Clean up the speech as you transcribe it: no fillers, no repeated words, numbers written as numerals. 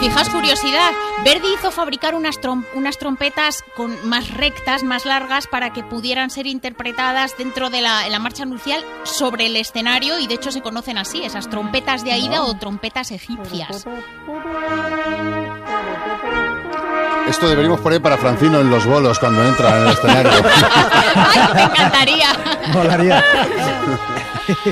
Fijaos, curiosidad, Verdi hizo fabricar unas trompetas más rectas, más largas, para que pudieran ser interpretadas dentro de la marcha nupcial sobre el escenario, y de hecho se conocen así, esas trompetas de Aida o trompetas egipcias. Esto deberíamos poner para Francino en los bolos cuando entra en el escenario. ¡Ay, me encantaría! Molaría.